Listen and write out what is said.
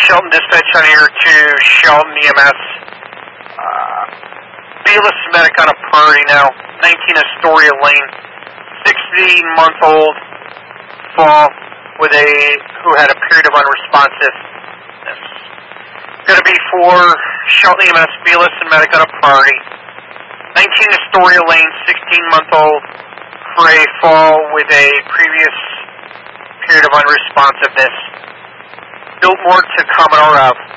Shelton Dispatch on here to Shelton EMS. Bayless medic on a priority now. 19 Astoria Lane. 16-month-old fall who had a period of unresponsiveness. Going to be for Shelton EMS, Bayless and medic on a priority. 19 Astoria Lane, 16-month-old for a fall with a previous period of unresponsiveness. Biltmore to Commodore Ave.